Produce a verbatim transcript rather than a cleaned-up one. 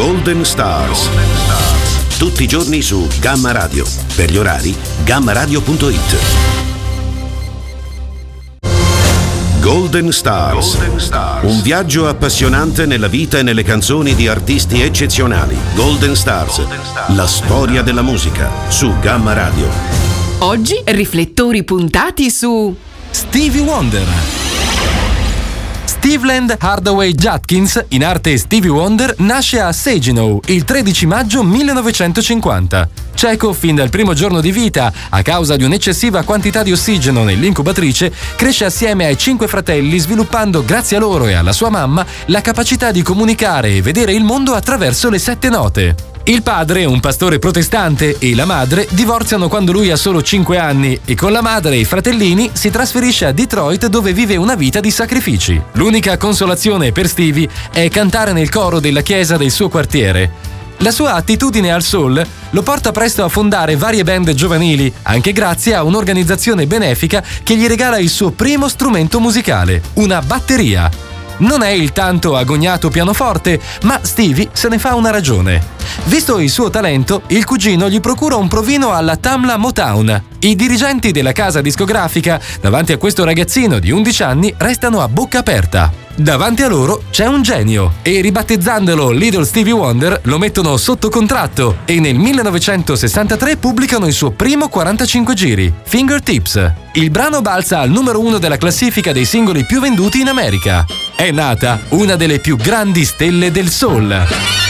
Golden Stars. Tutti i giorni su Gamma Radio. Per gli orari, gamma radio punto it. Golden Stars. Golden Stars. Un viaggio appassionante nella vita e nelle canzoni di artisti eccezionali. Golden Stars. Golden Stars. La storia della musica su Gamma Radio. Oggi riflettori puntati su Stevie Wonder. Steveland Hardaway Judkins, in arte Stevie Wonder, nasce a Saginaw il tredici maggio millenovecentocinquanta. Cieco fin dal primo giorno di vita, a causa di un'eccessiva quantità di ossigeno nell'incubatrice, cresce assieme ai cinque fratelli, sviluppando, grazie a loro e alla sua mamma, la capacità di comunicare e vedere il mondo attraverso le sette note. Il padre, un pastore protestante, e la madre divorziano quando lui ha solo cinque anni e con la madre e i fratellini si trasferisce a Detroit, dove vive una vita di sacrifici. L'unica consolazione per Stevie è cantare nel coro della chiesa del suo quartiere. La sua attitudine al soul lo porta presto a fondare varie band giovanili, anche grazie a un'organizzazione benefica che gli regala il suo primo strumento musicale, una batteria. Non è il tanto agognato pianoforte, ma Stevie se ne fa una ragione. Visto il suo talento, il cugino gli procura un provino alla Tamla Motown. I dirigenti della casa discografica, davanti a questo ragazzino di undici anni, restano a bocca aperta. Davanti a loro c'è un genio e, ribattezzandolo Little Stevie Wonder, lo mettono sotto contratto e nel millenovecentosessantatré pubblicano il suo primo quarantacinque giri, Fingertips. Il brano balza al numero uno della classifica dei singoli più venduti in America. È nata una delle più grandi stelle del soul.